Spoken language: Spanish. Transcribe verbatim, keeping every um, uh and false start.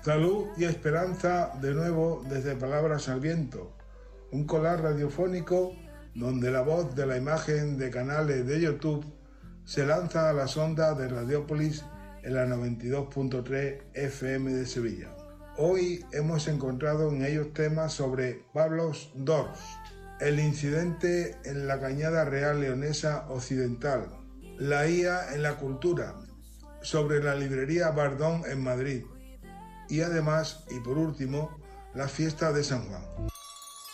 Salud y esperanza de nuevo desde Palabras al Viento, un colar radiofónico donde la voz de la imagen de canales de YouTube se lanza a las ondas de Radiópolis en la noventa y dos punto tres F M de Sevilla. Hoy hemos encontrado en ellos temas sobre Pablos Dors, el incidente en la Cañada Real Leonesa Occidental, la I A en la cultura, sobre la librería Bardón en Madrid y además, y por último, la fiesta de San Juan.